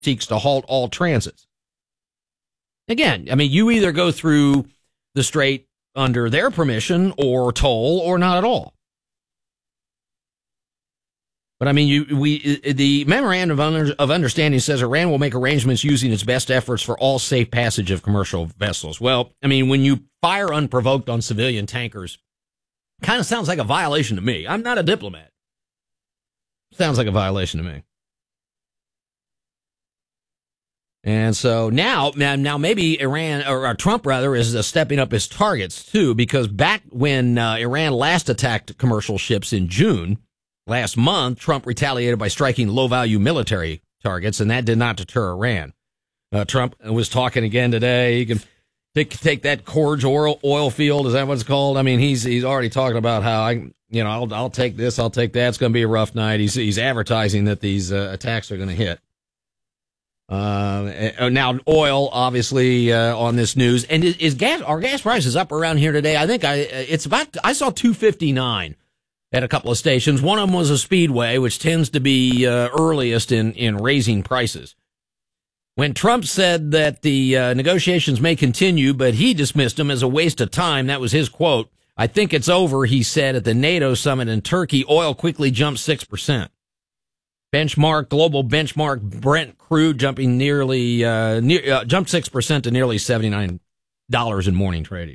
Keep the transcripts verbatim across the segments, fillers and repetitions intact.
seeks to halt all transits. Again, I mean, you either go through the strait under their permission or toll or not at all. But I mean, you, we, the memorandum of, under, of understanding says Iran will make arrangements using its best efforts for all safe passage of commercial vessels. Well, I mean, when you fire unprovoked on civilian tankers, kind of sounds like a violation to me. I'm not a diplomat. Sounds like a violation to me. And so now, now maybe Iran, or, or Trump rather, is uh, stepping up his targets too, because back when uh, Iran last attacked commercial ships in June last month, Trump retaliated by striking low-value military targets, and that did not deter Iran. Uh, Trump was talking again today. He can take, take that Corge oil, oil field. Is that what it's called? I mean, he's he's already talking about how I, you know, I'll I'll take this, I'll take that. It's going to be a rough night. He's he's advertising that these uh, attacks are going to hit. Uh, now oil, obviously, uh, on this news, and is, is gas, are gas prices up around here today? I think I, it's about, I saw two fifty-nine at a couple of stations. One of them was a Speedway, which tends to be, uh, earliest in, in raising prices. When Trump said that the, uh, negotiations may continue, but he dismissed them as a waste of time, that was his quote. I think it's over, he said at the NATO summit in Turkey. Oil quickly jumped six percent. Benchmark, global benchmark Brent crude jumping nearly, uh, near, uh, jumped six percent to nearly seventy-nine dollars in morning trading.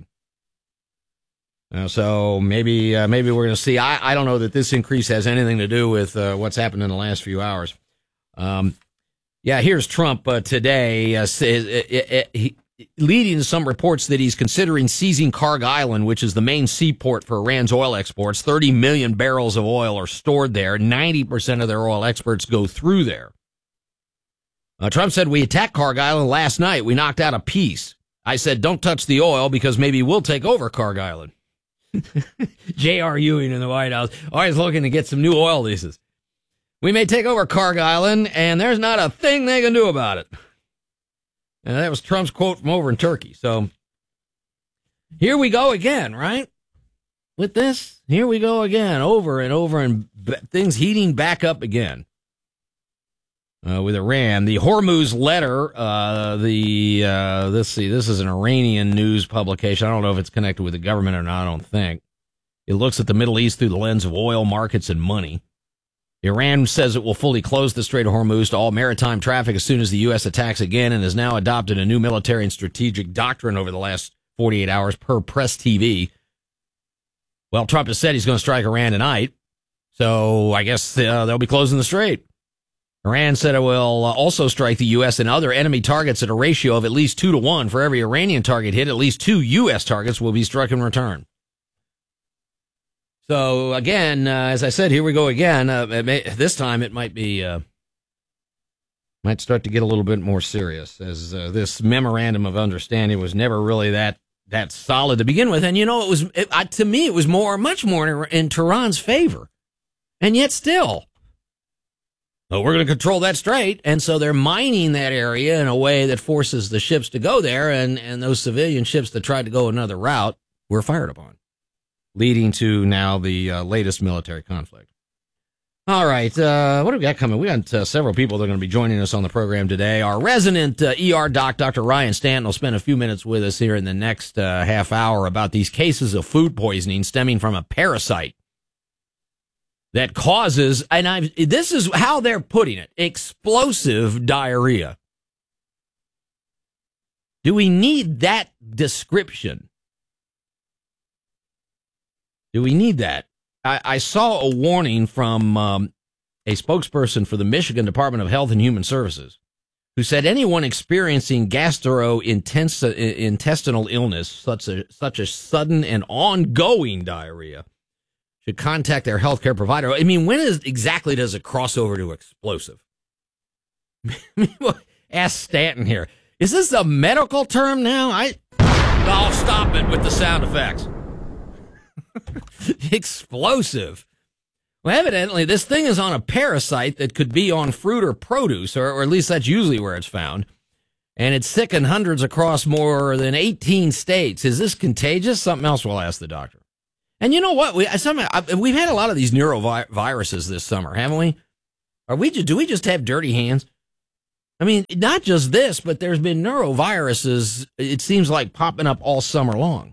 Uh, so maybe, uh, maybe we're going to see, I, I don't know that this increase has anything to do with, uh, what's happened in the last few hours. Um, yeah, here's Trump, uh, today, uh, says, uh, uh, he, leading to some reports that he's considering seizing Karg Island, which is the main seaport for Iran's oil exports. thirty million barrels of oil are stored there. ninety percent of their oil exports go through there. Uh, Trump said, we attacked Karg Island last night. We knocked out a piece. I said, don't touch the oil because maybe we'll take over Karg Island. J R. Ewing in the White House, always looking to get some new oil leases. We may take over Karg Island, and there's not a thing they can do about it. And that was Trump's quote from over in Turkey. So here we go again, right? With this, here we go again, over and over, and b- things heating back up again uh, with Iran. The Hormuz letter, uh, the uh, let's see, this is an Iranian news publication. I don't know if it's connected with the government or not. I don't think. It looks at the Middle East through the lens of oil markets and money. Iran says it will fully close the Strait of Hormuz to all maritime traffic as soon as the U S attacks again, and has now adopted a new military and strategic doctrine over the last forty-eight hours per Press T V. Well, Trump has said he's going to strike Iran tonight, so I guess uh, they'll be closing the strait. Iran said it will uh, also strike the U S and other enemy targets at a ratio of at least two to one. For every Iranian target hit, at least two U S targets will be struck in return. So, again, uh, as I said, here we go again. Uh, it may, this time it might be, uh, might start to get a little bit more serious, as uh, this memorandum of understanding was never really that, that solid to begin with. And, you know, it was, it, uh, to me, it was more, much more in, in Tehran's favor. And yet still, well, we're going to control that strait. And so they're mining that area in a way that forces the ships to go there. And, and those civilian ships that tried to go another route were fired upon, leading to now the uh, latest military conflict. All right, uh, what have we got coming? We got uh, several people that are going to be joining us on the program today. Our resident uh, E R doc, Doctor Ryan Stanton, will spend a few minutes with us here in the next uh, half hour about these cases of food poisoning stemming from a parasite that causes, and I this is how they're putting it, explosive diarrhea. Do we need that description? Do we need that? I, I saw a warning from um, a spokesperson for the Michigan Department of Health and Human Services, who said anyone experiencing gastrointestinal illness, such as such as sudden and ongoing diarrhea, should contact their healthcare provider. I mean, when is exactly does it cross over to explosive? Ask Stanton here. Is this a medical term now? I I'll stop it with the sound effects. Explosive. Well, evidently, this thing is on a parasite that could be on fruit or produce, or, or at least that's usually where it's found. And it's sickened hundreds across more than eighteen states. Is this contagious? Something else we'll ask the doctor. And you know what? We, somehow, we've had a lot of these neuroviruses this summer, haven't we? Are we? Do we just have dirty hands? I mean, not just this, but there's been neuroviruses, it seems like, popping up all summer long.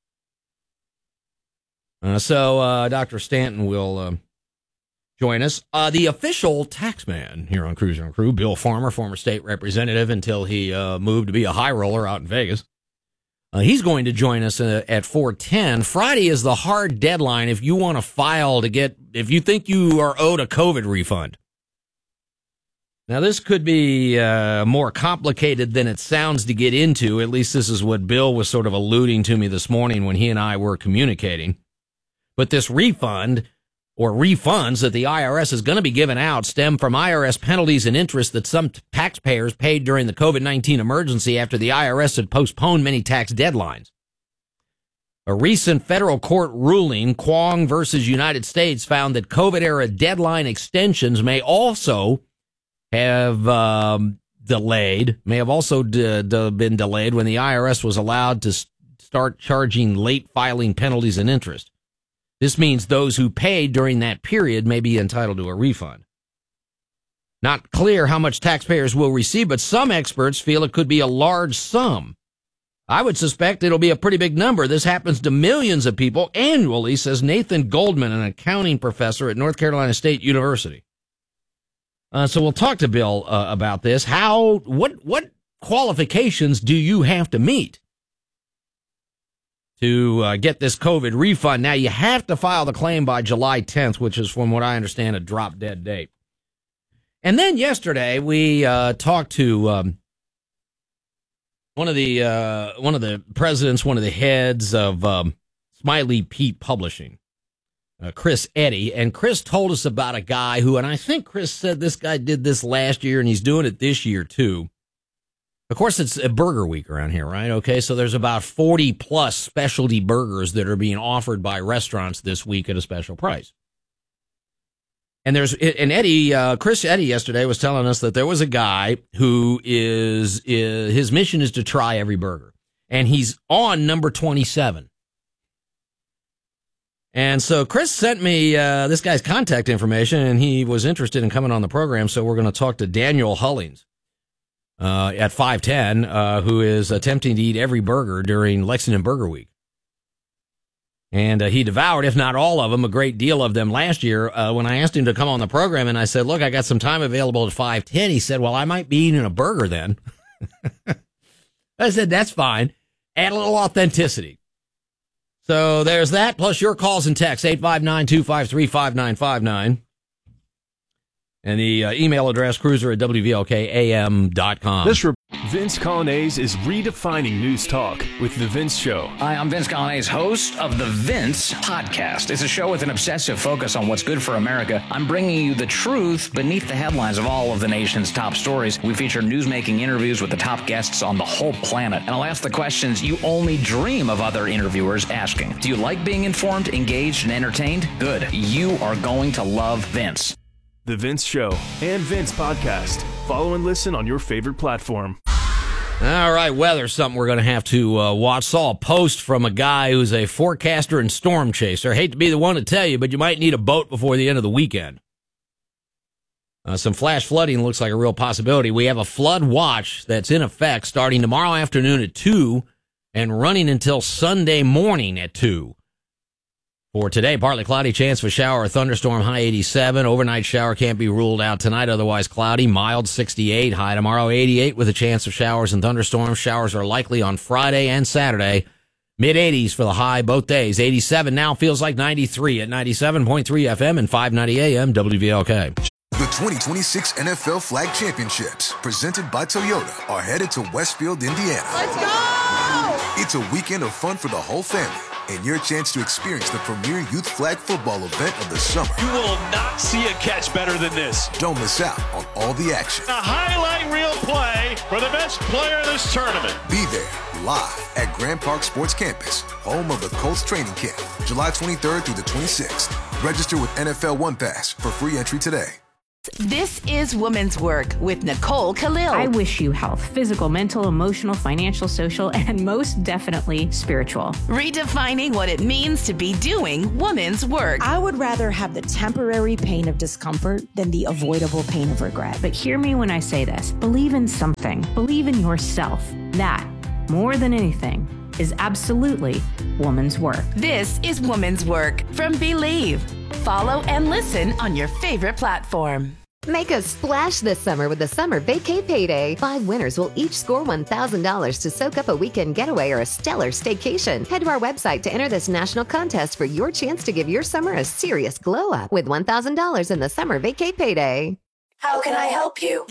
Uh, so uh, Doctor Stanton will uh, join us. Uh, the official taxman here on Cruiser and Crew, Bill Farmer, former state representative until he uh, moved to be a high roller out in Vegas. Uh, he's going to join us uh, at four ten. Friday is the hard deadline if you want to file to get, if you think you are owed a COVID refund. Now, this could be uh, more complicated than it sounds to get into. At least this is what Bill was sort of alluding to me this morning when he and I were communicating. But this refund or refunds that the I R S is going to be giving out stem from I R S penalties and interest that some taxpayers paid during the COVID nineteen emergency after the I R S had postponed many tax deadlines. A recent federal court ruling, Kwong versus United States, found that COVID-era deadline extensions may also have um, delayed, may have also d- d- been delayed when the I R S was allowed to s- start charging late filing penalties and interest. This means those who paid during that period may be entitled to a refund. Not clear how much taxpayers will receive, but some experts feel it could be a large sum. I would suspect it'll be a pretty big number. This happens to millions of people annually, says Nathan Goldman, an accounting professor at North Carolina State University. Uh, so we'll talk to Bill uh, about this. How, what, what qualifications do you have to meet to uh, get this COVID refund? Now, you have to file the claim by July tenth, which is, from what I understand, a drop-dead date. And then yesterday, we uh, talked to um, one of the uh, one of the presidents, one of the heads of um, Smiley Pete Publishing, uh, Chris Eddy. And Chris told us about a guy who, and I think Chris said this guy did this last year, and he's doing it this year, too. Of course, it's a burger week around here, right? Okay, so there's about forty plus specialty burgers that are being offered by restaurants this week at a special price. And there's, and Eddie, uh, Chris Eddy yesterday was telling us that there was a guy who is, is, his mission is to try every burger. And he's on number twenty-seven. And so Chris sent me uh, this guy's contact information, and he was interested in coming on the program, so we're going to talk to Daniel Hullings. Uh, at five ten, uh, who is attempting to eat every burger during Lexington Burger Week. And uh, he devoured, if not all of them, a great deal of them last year. Uh, when I asked him to come on the program and I said, look, I got some time available at five ten, he said, well, I might be eating a burger then. I said, that's fine. Add a little authenticity. So there's that, plus your calls and texts, eight five nine, two five three, five nine five nine. And the uh, email address, cruiser at W V L K A M dot com. This re- Vince Colonnese is redefining news talk with The Vince Show. Hi, I'm Vince Colonnese, host of The Vince Podcast. It's a show with an obsessive focus on what's good for America. I'm bringing you the truth beneath the headlines of all of the nation's top stories. We feature newsmaking interviews with the top guests on the whole planet. And I'll ask the questions you only dream of other interviewers asking. Do you like being informed, engaged, and entertained? Good. You are going to love Vince. The Vince Show and Vince Podcast. Follow and listen on your favorite platform. All right, weather, something we're going to have to uh, watch. Saw a post from a guy who's a forecaster and storm chaser. Hate to be the one to tell you, but you might need a boat before the end of the weekend. Uh, some flash flooding looks like a real possibility. We have a flood watch that's in effect starting tomorrow afternoon at two and running until Sunday morning at two. For today, partly cloudy, chance of a shower or thunderstorm, high eighty-seven. Overnight shower can't be ruled out tonight, otherwise cloudy, mild sixty-eight. High tomorrow, eighty-eight with a chance of showers and thunderstorms. Showers are likely on Friday and Saturday. mid eighties for the high both days. eighty-seven now feels like ninety-three at ninety-seven point three F M and five ninety A M W V L K. The twenty twenty-six N F L Flag Championships, presented by Toyota, are headed to Westfield, Indiana. Let's go! It's a weekend of fun for the whole family, and your chance to experience the premier youth flag football event of the summer. You will not see a catch better than this. Don't miss out on all the action. A highlight reel play for the best player in this tournament. Be there, live at Grand Park Sports Campus, home of the Colts training camp, July twenty-third through the twenty-sixth. Register with N F L One Pass for free entry today. This is Woman's Work with Nicole Khalil. I wish you health, physical, mental, emotional, financial, social, and most definitely spiritual. Redefining what it means to be doing woman's work. I would rather have the temporary pain of discomfort than the avoidable pain of regret. But hear me when I say this. Believe in something. Believe in yourself. That, more than anything, is absolutely woman's work. This is Woman's Work from Believe. Follow and listen on your favorite platform. Make a splash this summer with the Summer Vacay Payday. Five winners will each score one thousand dollars to soak up a weekend getaway or a stellar staycation. Head to our website to enter this national contest for your chance to give your summer a serious glow up with one thousand dollars in the Summer Vacay Payday. How can I help you?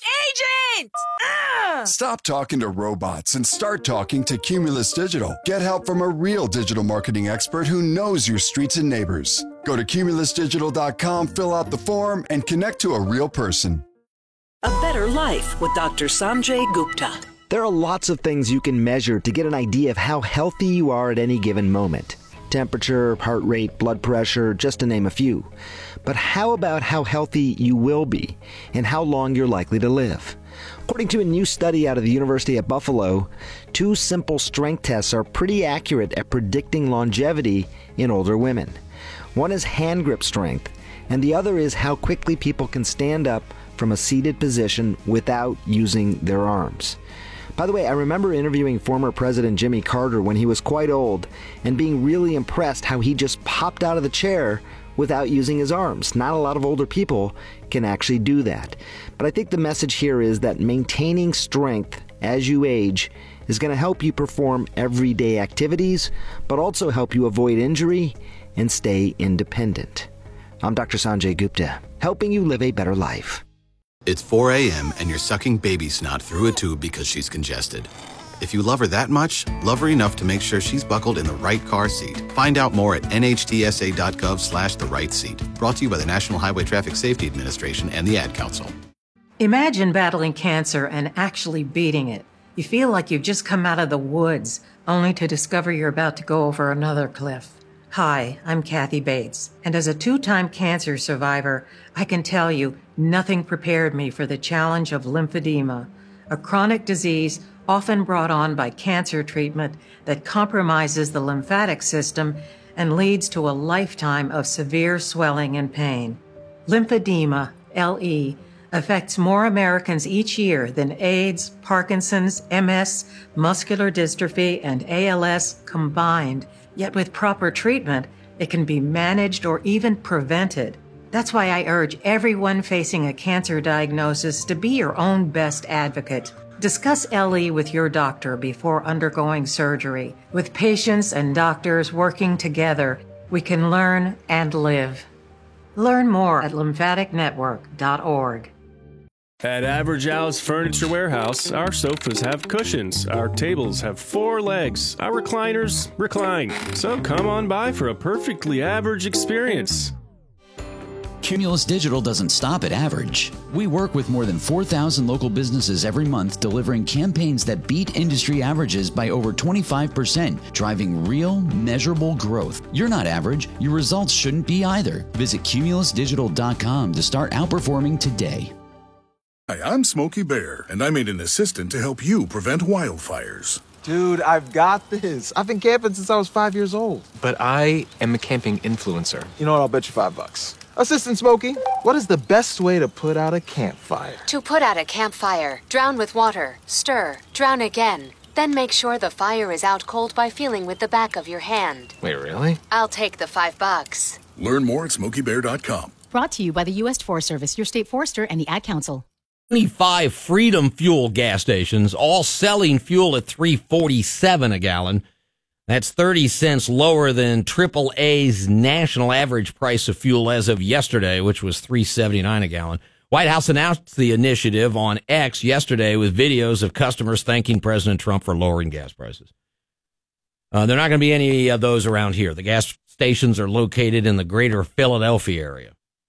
Live agent! Ah! Stop talking to robots and start talking to Cumulus Digital. Get help from a real digital marketing expert who knows your streets and neighbors. Go to cumulus digital dot com, fill out the form, and connect to a real person. A better life with Doctor Sanjay Gupta. There are lots of things you can measure to get an idea of how healthy you are at any given moment. Temperature, heart rate, blood pressure, just to name a few. But how about how healthy you will be and how long you're likely to live? According to a new study out of the University of Buffalo, two simple strength tests are pretty accurate at predicting longevity in older women. One is hand grip strength, and the other is how quickly people can stand up from a seated position without using their arms. By the way, I remember interviewing former President Jimmy Carter when he was quite old and being really impressed how he just popped out of the chair without using his arms. Not a lot of older people can actually do that. But I think the message here is that maintaining strength as you age is going to help you perform everyday activities, but also help you avoid injury and stay independent. I'm Doctor Sanjay Gupta, helping you live a better life. It's four a.m. and you're sucking baby snot through a tube because she's congested. If you love her that much, love her enough to make sure she's buckled in the right car seat. Find out more at N H T S A dot gov slash the right seat. Brought to you by the National Highway Traffic Safety Administration and the Ad Council. Imagine battling cancer and actually beating it. You feel like you've just come out of the woods, only to discover you're about to go over another cliff. Hi, I'm Kathy Bates, and as a two-time cancer survivor, I can tell you nothing prepared me for the challenge of lymphedema, a chronic disease often brought on by cancer treatment that compromises the lymphatic system and leads to a lifetime of severe swelling and pain. Lymphedema, L E, affects more Americans each year than AIDS, Parkinson's, M S, muscular dystrophy, and A L S combined. Yet with proper treatment, it can be managed or even prevented. That's why I urge everyone facing a cancer diagnosis to be your own best advocate. Discuss L E with your doctor before undergoing surgery. With patients and doctors working together, we can learn and live. Learn more at lymphatic network dot org. At Average Al's Furniture Warehouse, our sofas have cushions, our tables have four legs, our recliners recline. So come on by for a perfectly average experience. Cumulus Digital doesn't stop at average. We work with more than four thousand local businesses every month, delivering campaigns that beat industry averages by over twenty-five percent, driving real, measurable growth. You're not average. Your results shouldn't be either. Visit cumulus digital dot com to start outperforming today. Hi, I'm Smokey Bear, and I made an assistant to help you prevent wildfires. Dude, I've got this. I've been camping since I was five years old. But I am a camping influencer. You know what? I'll bet you five bucks. Assistant Smokey, what is the best way to put out a campfire? To put out a campfire, drown with water, stir, drown again. Then make sure the fire is out cold by feeling with the back of your hand. Wait, really? I'll take the five bucks. Learn more at smokey bear dot com. Brought to you by the U S Forest Service, your state forester, and the Ad Council. twenty-five Freedom Fuel gas stations, all selling fuel at three forty-seven a gallon. That's thirty cents lower than triple A's national average price of fuel as of yesterday, which was three seventy-nine a gallon. White House announced the initiative on X yesterday with videos of customers thanking President Trump for lowering gas prices. Uh, there are not going to be any of those around here. The gas stations are located in the greater Philadelphia area.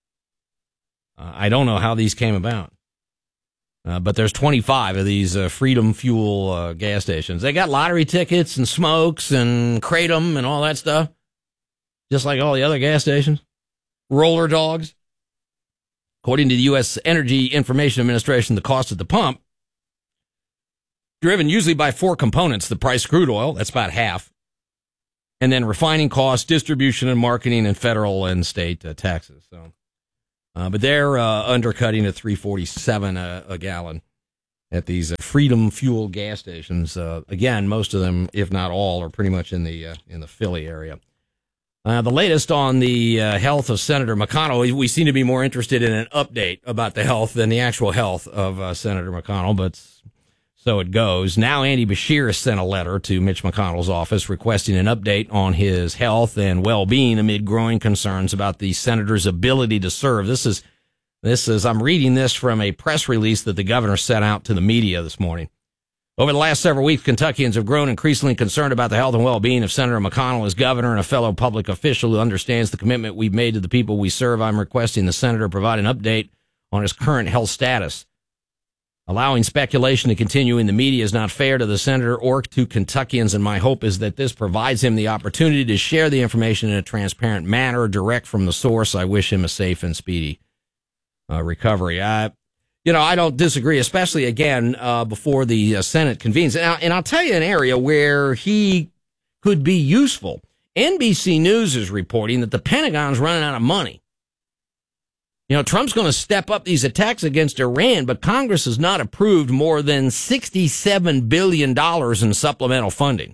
Uh, I don't know how these came about. Uh, but there's twenty-five of these uh, Freedom Fuel uh, gas stations. They got lottery tickets and smokes and Kratom and all that stuff, just like all the other gas stations. Roller dogs. Of According to the U S Energy Information Administration, the cost at the pump, driven usually by four components: the price of crude oil, that's about half, and then refining costs, distribution and marketing, and federal and state uh, taxes. So, uh, but they're uh, undercutting at three forty-seven a, a gallon at these uh, Freedom Fuel gas stations. Uh, again, most of them, if not all, are pretty much in the uh, in the Philly area. Uh, the latest on the uh, health of Senator McConnell, we seem to be more interested in an update about the health than the actual health of uh, Senator McConnell, but so it goes. Now Andy Beshear has sent a letter to Mitch McConnell's office requesting an update on his health and well-being amid growing concerns about the senator's ability to serve. This is, this is, I'm reading this from a press release that the governor sent out to the media this morning. Over the last several weeks, Kentuckians have grown increasingly concerned about the health and well-being of Senator McConnell as governor and a fellow public official who understands the commitment we've made to the people we serve. I'm requesting the senator provide an update on his current health status. Allowing speculation to continue in the media is not fair to the senator or to Kentuckians, and my hope is that this provides him the opportunity to share the information in a transparent manner, direct from the source. I wish him a safe and speedy uh, recovery. I, you know, I don't disagree, especially, again, uh, before the uh, Senate convenes. And, I, and I'll tell you an area where he could be useful. N B C News is reporting that the Pentagon's running out of money. You know, Trump's going to step up these attacks against Iran, but Congress has not approved more than sixty-seven billion dollars in supplemental funding.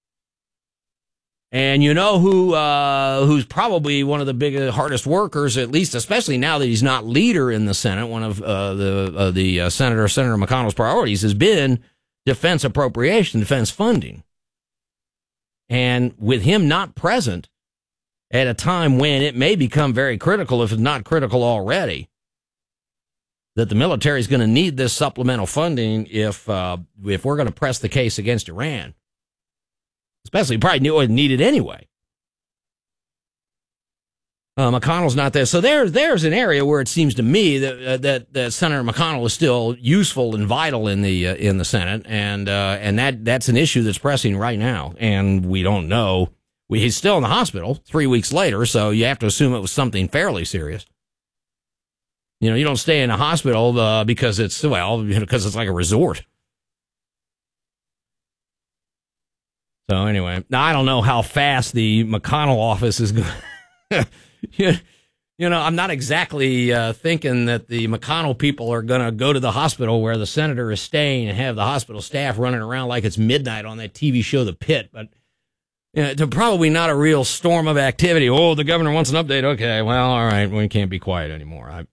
And you know who uh, who's probably one of the biggest, hardest workers, at least, especially now that he's not leader in the Senate. One of uh, the uh, the uh, Senator Senator McConnell's priorities has been defense appropriation, defense funding. And with him not present at a time when it may become very critical, if it's not critical already, that the military is going to need this supplemental funding if uh, if we're going to press the case against Iran. Especially, probably knew it needed anyway. Uh, McConnell's not there. So there, there's an area where it seems to me that, uh, that, that Senator McConnell is still useful and vital in the, uh, in the Senate. And, uh, and that, that's an issue that's pressing right now. And we don't know. We, he's still in the hospital three weeks later. So you have to assume it was something fairly serious. You know, you don't stay in a hospital, uh, because it's, well, because it's like a resort. So anyway, now I don't know how fast the McConnell office is going. you, you know, I'm not exactly uh, thinking that the McConnell people are going to go to the hospital where the senator is staying and have the hospital staff running around like it's midnight on that T V show, The Pit. But you know, it's probably not a real storm of activity. Oh, the governor wants an update. Okay, well, all right, we can't be quiet anymore. I,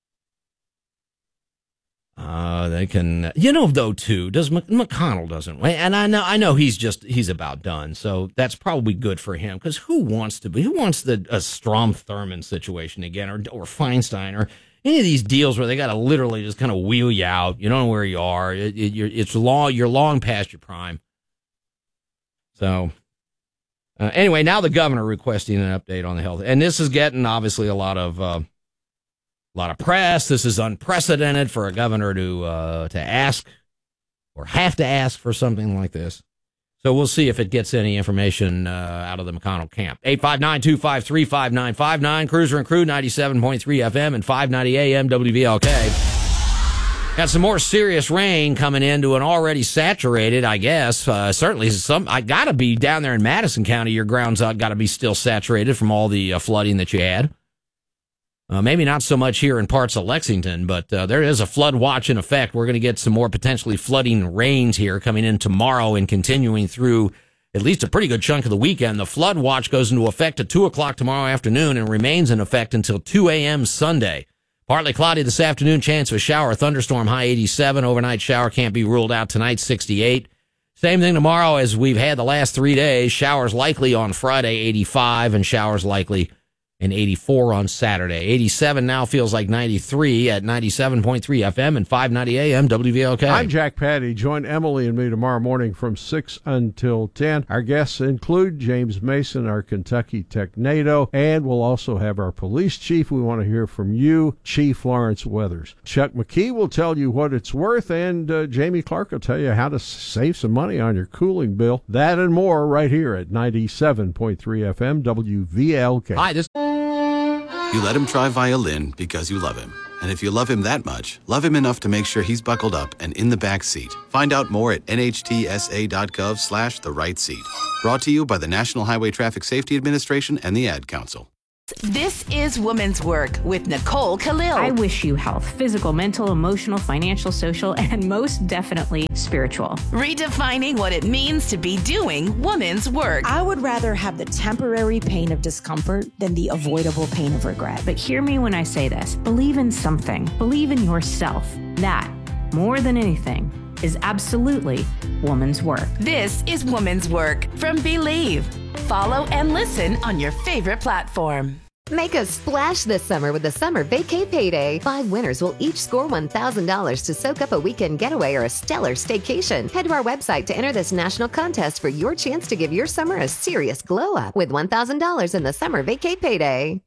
Uh, they can, you know, though, too, does McConnell doesn't, and I know, I know he's just, he's about done. So that's probably good for him, because who wants to be, who wants the, a Strom Thurmond situation again, or, or Feinstein, or any of these deals where they got to literally just kind of wheel you out. You don't know where you are. It, it, you're, it's long, you're long past your prime. So, uh, anyway, now the governor requesting an update on the health, and this is getting obviously a lot of, uh, A lot of press. This is unprecedented for a governor to uh, to ask or have to ask for something like this. So we'll see if it gets any information uh, out of the McConnell camp. eight five nine, two five three, five nine five nine, Cruiser and Crew, ninety-seven point three F M and five ninety A M W V L K. Got some more serious rain coming into an already saturated, I guess. Uh, certainly, some. I got to be down there in Madison County. Your ground's got to be still saturated from all the uh, flooding that you had. Uh, maybe not so much here in parts of Lexington, but uh, there is a flood watch in effect. We're going to get some more potentially flooding rains here coming in tomorrow and continuing through at least a pretty good chunk of the weekend. The flood watch goes into effect at two o'clock tomorrow afternoon and remains in effect until two a.m. Sunday. Partly cloudy this afternoon, chance of a shower, thunderstorm, high eighty-seven. Overnight shower can't be ruled out tonight, sixty-eight. Same thing tomorrow as we've had the last three days. Showers likely on Friday, eighty-five, and showers likely and eighty-four on Saturday. eighty-seven now feels like ninety-three at ninety-seven point three F M and five ninety A M W V L K. I'm Jack Patty. Join Emily and me tomorrow morning from six until ten. Our guests include James Mason, our Kentucky Technado, and we'll also have our police chief. We want to hear from you, Chief Lawrence Weathers. Chuck McKee will tell you what it's worth, and uh, Jamie Clark will tell you how to save some money on your cooling bill. That and more right here at ninety-seven point three F M W V L K. Hi, this You let him try violin because you love him. And if you love him that much, love him enough to make sure he's buckled up and in the back seat. Find out more at nhtsa.gov slash the right seat. Brought to you by the National Highway Traffic Safety Administration and the Ad Council. This is Women's Work with Nicole Khalil. I wish you health, physical, mental, emotional, financial, social, and most definitely spiritual. Redefining what it means to be doing women's work. I would rather have the temporary pain of discomfort than the avoidable pain of regret. But hear me when I say this. Believe in something. Believe in yourself. That, more than anything, is absolutely woman's work. This is Women's Work from Believe. Follow and listen on your favorite platform. Make a splash this summer with the Summer Vacay Payday. Five winners will each score one thousand dollars to soak up a weekend getaway or a stellar staycation. Head to our website to enter this national contest for your chance to give your summer a serious glow up with one thousand dollars in the Summer Vacay Payday.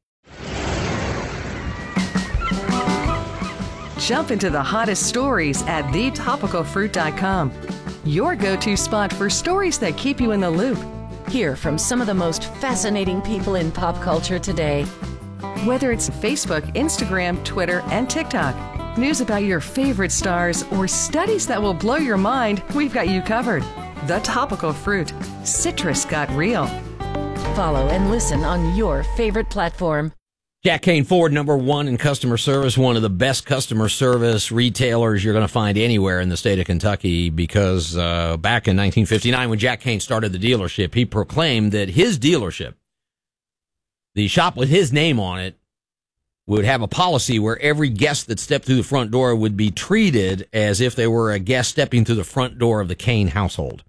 Jump into the hottest stories at the topical fruit dot com. Your go-to spot for stories that keep you in the loop. Hear from some of the most fascinating people in pop culture today. Whether it's Facebook, Instagram, Twitter, and TikTok, news about your favorite stars, or studies that will blow your mind, we've got you covered. The Topical Fruit. Citrus got real. Follow and listen on your favorite platform. Jack Kane Ford, number one in customer service, one of the best customer service retailers you're going to find anywhere in the state of Kentucky, because uh, back in nineteen fifty-nine, when Jack Kane started the dealership, he proclaimed that his dealership, the shop with his name on it, would have a policy where every guest that stepped through the front door would be treated as if they were a guest stepping through the front door of the Kane household.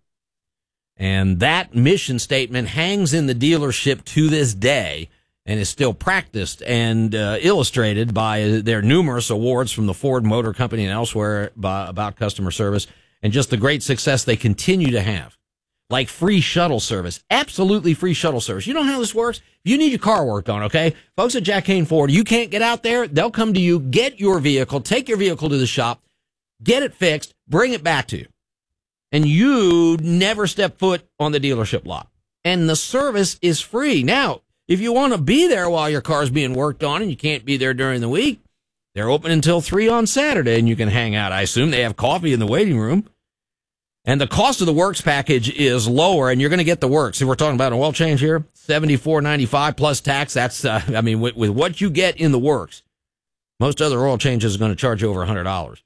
And that mission statement hangs in the dealership to this day, and is still practiced and uh, illustrated by their numerous awards from the Ford Motor Company and elsewhere by, about customer service, and just the great success they continue to have. Like free shuttle service, absolutely free shuttle service. You know how this works? You need your car worked on, okay? Folks at Jack Kane Ford, you can't get out there, they'll come to you, get your vehicle, take your vehicle to the shop, get it fixed, bring it back to you. And you never step foot on the dealership lot. And the service is free. Now, if you want to be there while your car's being worked on and you can't be there during the week, they're open until three on Saturday and you can hang out. I assume they have coffee in the waiting room. And the cost of the works package is lower, and you're going to get the works. If we're talking about an oil change here, seventy-four ninety-five plus tax. That's, uh, I mean, with, with what you get in the works, most other oil changes are going to charge you over one hundred dollars.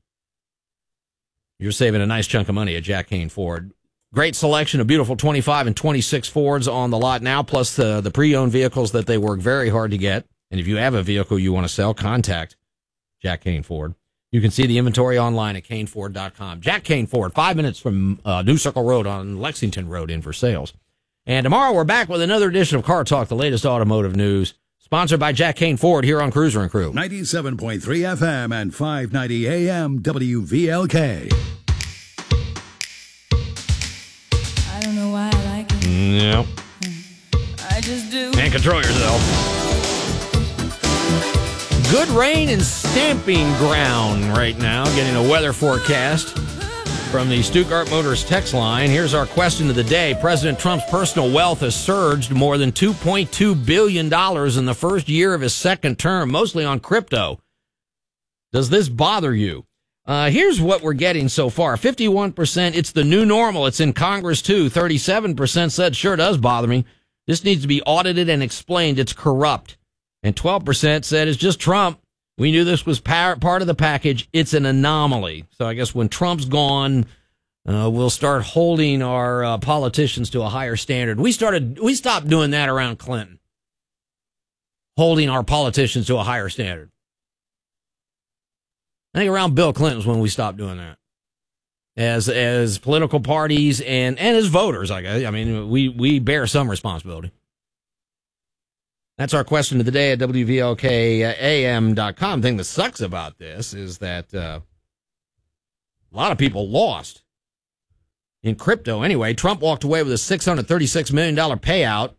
You're saving a nice chunk of money at Jack Kane Ford. Great selection of beautiful twenty-five and twenty-six Fords on the lot now, plus the, the pre-owned vehicles that they work very hard to get. And if you have a vehicle you want to sell, contact Jack Kane Ford. You can see the inventory online at kane ford dot com. Jack Kane Ford, five minutes from uh, New Circle Road on Lexington Road in for sales. And tomorrow we're back with another edition of Car Talk, the latest automotive news, sponsored by Jack Kane Ford here on Cruiser and Crew. ninety-seven point three F M and five ninety A M W V L K. I don't know why I like it. Yep. I just do. And control yourself. Good rain and stamping ground right now. Getting a weather forecast from the Stuttgart Motors text line. Here's our question of the day. President Trump's personal wealth has surged more than two point two billion dollars in the first year of his second term, mostly on crypto. Does this bother you? Uh, here's what we're getting so far. fifty-one percent, it's the new normal. It's in Congress, too. thirty-seven percent said, sure does bother me. This needs to be audited and explained. It's corrupt. And twelve percent said, it's just Trump. We knew this was par- part of the package. It's an anomaly. So I guess when Trump's gone, uh, we'll start holding our uh, politicians to a higher standard. We started, we stopped doing that around Clinton. Holding our politicians to a higher standard. I think around Bill Clinton was when we stopped doing that. As as political parties and, and as voters, I guess. I mean, we, we bear some responsibility. That's our question of the day at W V L K A M dot com. The thing that sucks about this is that uh, a lot of people lost in crypto. Anyway, Trump walked away with a six hundred thirty-six million dollars payout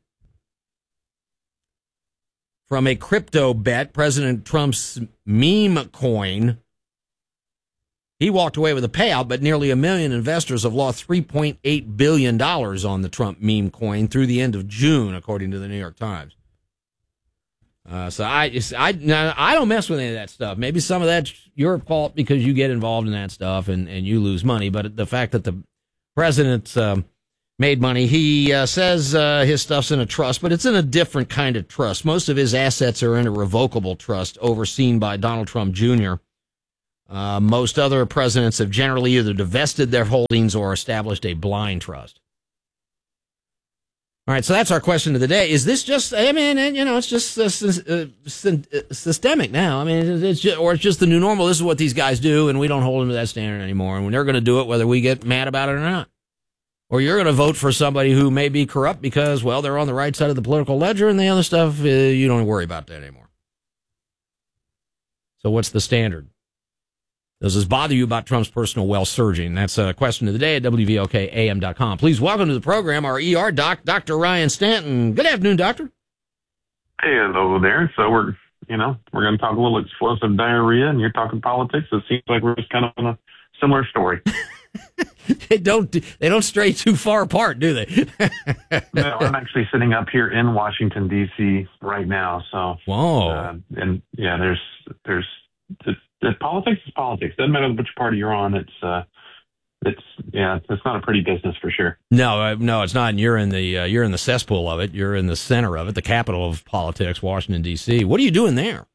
from a crypto bet, President Trump's meme coin. He walked away with a payout, but nearly a million investors have lost three point eight billion dollars on the Trump meme coin through the end of June, according to the New York Times. Uh, so I, I, now, I don't mess with any of that stuff. Maybe some of that's your fault because you get involved in that stuff and, and you lose money. But the fact that the president um, made money, he uh, says uh, his stuff's in a trust, but it's in a different kind of trust. Most of his assets are in a revocable trust overseen by Donald Trump Junior Uh, most other presidents have generally either divested their holdings or established a blind trust. All right, so that's our question of the day. Is this just, I mean, you know, it's just uh, uh, systemic now. I mean, it's just, or it's just the new normal. This is what these guys do, and we don't hold them to that standard anymore. And they're going to do it whether we get mad about it or not. Or you're going to vote for somebody who may be corrupt because, well, they're on the right side of the political ledger, and the other stuff, uh, you don't worry about that anymore. So what's the standard? Does this bother you about Trump's personal wealth surging? That's a question of the day at W V L K A M dot com. Please welcome to the program our E R doc, Doctor Ryan Stanton. Good afternoon, Doctor. Hey, hello there. So we're, you know, we're going to talk a little explosive diarrhea, and you're talking politics. It seems like we're just kind of on a similar story. They don't, they don't stray too far apart, do they? No, I'm actually sitting up here in Washington, D C right now. So, whoa. Uh, and yeah, there's, there's, it's, it's, politics is politics. Doesn't matter which party you're on. It's, uh, it's, yeah, it's not a pretty business for sure. No, uh, no, it's not. And you're in the, uh, you're in the cesspool of it. You're in the center of it, the capital of politics, Washington, D C. What are you doing there?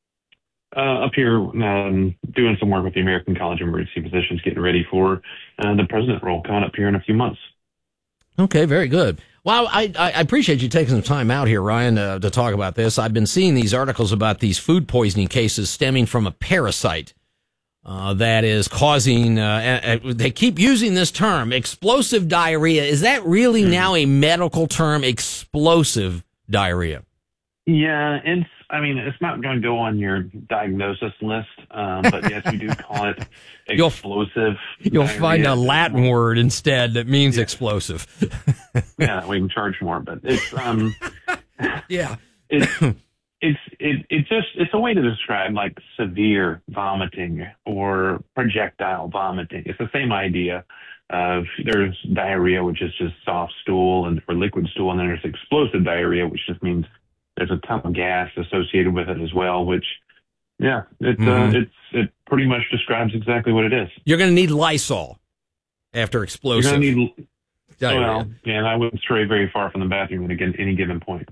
Uh, up here, um, doing some work with the American College of Emergency Physicians, getting ready for uh, the president role coming up here in a few months. Okay, very good. Well, I, I appreciate you taking some time out here, Ryan, uh, to talk about this. I've been seeing these articles about these food poisoning cases stemming from a parasite uh, that is causing, uh, uh, they keep using this term, explosive diarrhea. Is that really mm-hmm. now a medical term, explosive diarrhea? Yeah, it's, I mean, it's not going to go on your diagnosis list, um, but yes, we do call it explosive. You'll, you'll find a diarrhea. Latin word instead that means yeah. explosive. Yeah, we can charge more, but it's, um, yeah, it's, it's, it, it just, it's a way to describe like severe vomiting or projectile vomiting. It's the same idea of there's diarrhea, which is just soft stool and or liquid stool, and then there's explosive diarrhea, which just means there's a ton of gas associated with it as well, which, yeah, it, mm-hmm. uh, it's, it pretty much describes exactly what it is. You're going to need Lysol after explosive. You're going to need, diarrhea. Well, yeah, and I wouldn't stray very far from the bathroom at any given point.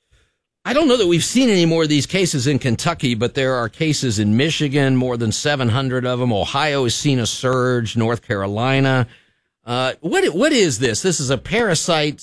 I don't know that we've seen any more of these cases in Kentucky, but there are cases in Michigan, more than seven hundred of them. Ohio has seen a surge, North Carolina. Uh, what, what is this? This is a parasite,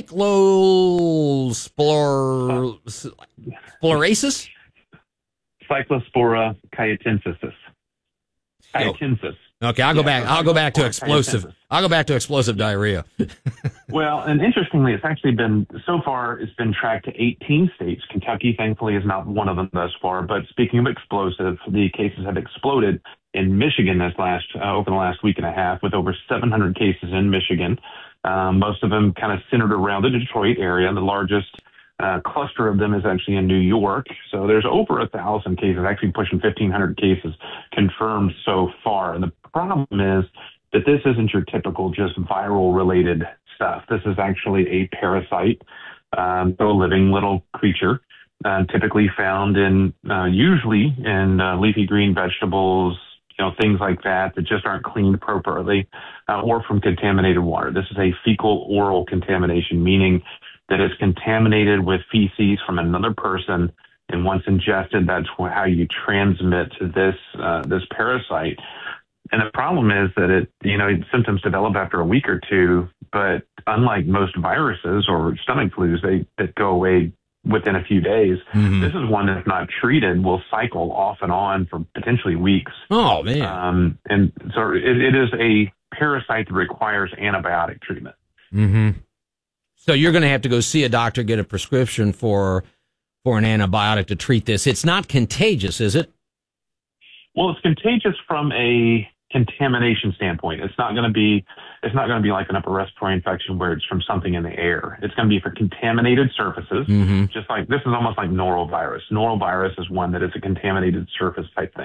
cyclosporosis? Cyclospora cayetensis. Cayetensis. Okay, I'll go yeah, back. I'll go back to explosive. cayetensis. I'll go back to explosive diarrhea. Well, and interestingly, it's actually been, so far, it's been tracked to eighteen states. Kentucky, thankfully, is not one of them thus far. But speaking of explosive, the cases have exploded in Michigan this last, uh, over the last week and a half, with over seven hundred cases in Michigan. Um, most of them kind of centered around the Detroit area. The largest uh, cluster of them is actually in New York. So there's over a thousand cases, actually pushing fifteen hundred cases confirmed so far. And the problem is that this isn't your typical just viral related stuff. This is actually a parasite, um, so a living little creature, uh, typically found in, uh, usually in uh, leafy green vegetables, you know, things like that that just aren't cleaned appropriately, uh, or from contaminated water. This is a fecal oral contamination, meaning that it's contaminated with feces from another person, and once ingested, that's how you transmit this uh, this parasite. And the problem is that it, you know, symptoms develop after a week or two, but unlike most viruses or stomach flus, they that go away within a few days. Mm-hmm. This is one that's not treated will cycle off and on for potentially weeks. Oh, man. Um, and so it, it is a parasite that requires antibiotic treatment. Mm-hmm. So you're going to have to go see a doctor, get a prescription for for an antibiotic to treat this. It's not contagious, is it? Well, it's contagious from a contamination standpoint. It's not going to be, it's not going to be like an upper respiratory infection where it's from something in the air. It's going to be for contaminated surfaces, mm-hmm. just like, this is almost like norovirus. Norovirus is one that is a contaminated surface type thing.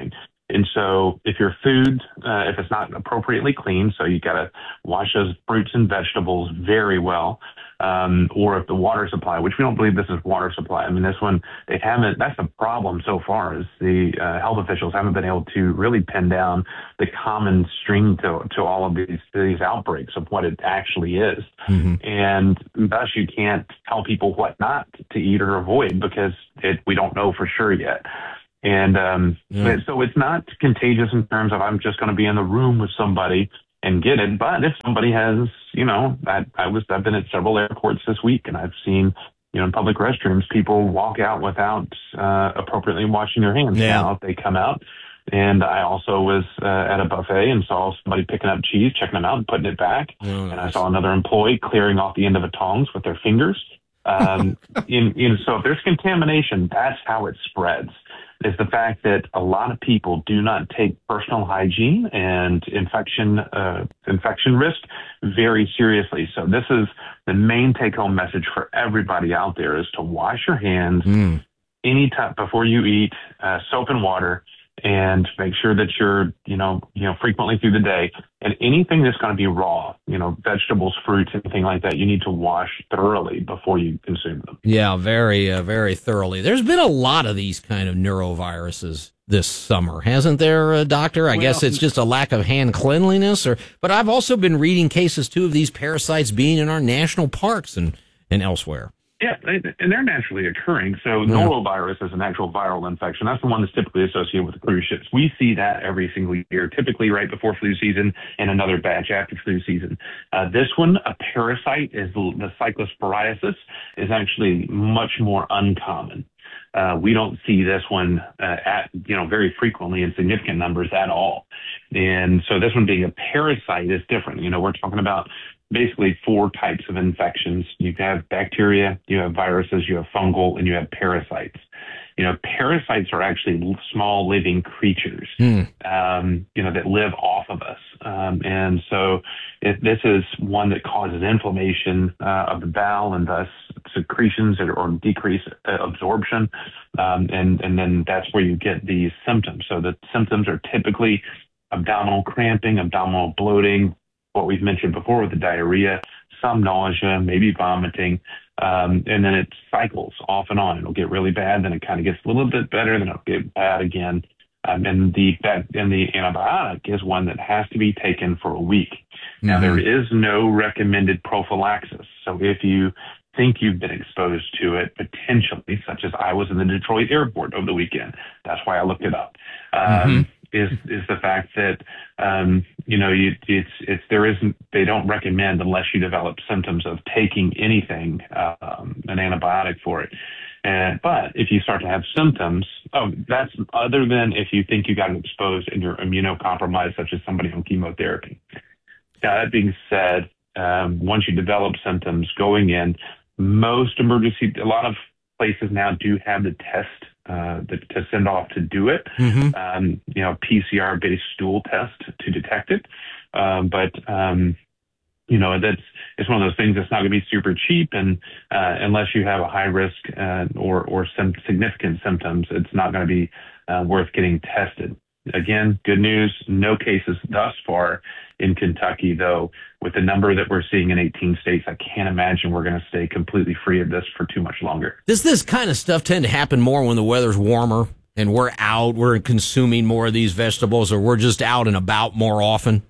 And so if your food, uh, if it's not appropriately clean, so you got to wash those fruits and vegetables very well. Um, or if the water supply, which we don't believe this is water supply. I mean, this one, they haven't, that's the problem so far is the uh, health officials haven't been able to really pin down the common string to, to all of these, these outbreaks of what it actually is. Mm-hmm. And thus you can't tell people what not to eat or avoid because it, we don't know for sure yet. And um, yeah. so it's not contagious in terms of I'm just going to be in the room with somebody and get it. But if somebody has, you know, I, I was, I've been at several airports this week and I've seen, you know, in public restrooms, people walk out without uh, appropriately washing their hands. Yeah. Now, if they come out, and I also was uh, at a buffet and saw somebody picking up cheese, checking them out and putting it back. Oh, and I saw another employee clearing off the end of a tongs with their fingers. Um, in, in, so if there's contamination, that's how it spreads. Is the fact that a lot of people do not take personal hygiene and infection uh, infection risk very seriously. So this is the main take-home message for everybody out there: is to wash your hands mm. anytime before you eat, uh, soap and water, and make sure that you're, you know, you know, frequently through the day. And anything that's going to be raw, you know, vegetables, fruits, anything like that, you need to wash thoroughly before you consume them. Yeah, very, uh, very thoroughly. There's been a lot of these kind of neuroviruses this summer, hasn't there, uh, Doctor? I well, guess it's just a lack of hand cleanliness. Or, but I've also been reading cases, too, of these parasites being in our national parks and, and elsewhere. Yeah, and they're naturally occurring. So yeah. norovirus is an actual viral infection. That's the one that's typically associated with cruise ships. We see that every single year, typically right before flu season and another batch after flu season. Uh, this one, a parasite, is the cyclosporiasis, is actually much more uncommon. Uh, we don't see this one uh, at, you know, very frequently in significant numbers at all. And so this one being a parasite is different. You know, we're talking about basically four types of infections. You have bacteria, you have viruses, you have fungal, and you have parasites. You know, parasites are actually small living creatures, mm. um, you know, that live off of us. Um, and so if this is one that causes inflammation uh, of the bowel and thus secretions or, or decrease uh, absorption. Um, and, and then that's where you get these symptoms. So the symptoms are typically abdominal cramping, abdominal bloating, what we've mentioned before with the diarrhea, some nausea, maybe vomiting, um, and then it cycles off and on. It'll get really bad, then it kind of gets a little bit better, then it'll get bad again. Um, and the and the antibiotic is one that has to be taken for a week. Mm-hmm. Now, there is no recommended prophylaxis. So if you think you've been exposed to it, potentially, such as I was in the Detroit airport over the weekend, that's why I looked it up. Um, mm-hmm. Is is the fact that um, you know you, it's it's there isn't they don't recommend unless you develop symptoms of taking anything um, an antibiotic for it. And but if you start to have symptoms, oh, that's other than if you think you got exposed and you're immunocompromised, such as somebody on chemotherapy. Now, that being said, um, once you develop symptoms going in, most emergency a lot of places now do have the test. Uh, the, to send off to do it, mm-hmm. um, you know, P C R-based stool test to detect it. Um, but, um, you know, that's it's one of those things that's not going to be super cheap. And uh, unless you have a high risk uh, or, or some significant symptoms, it's not going to be uh, worth getting tested. Again, good news, no cases thus far in Kentucky, though. With the number that we're seeing in eighteen states, I can't imagine we're going to stay completely free of this for too much longer. Does this kind of stuff tend to happen more when the weather's warmer and we're out, we're consuming more of these vegetables, or we're just out and about more often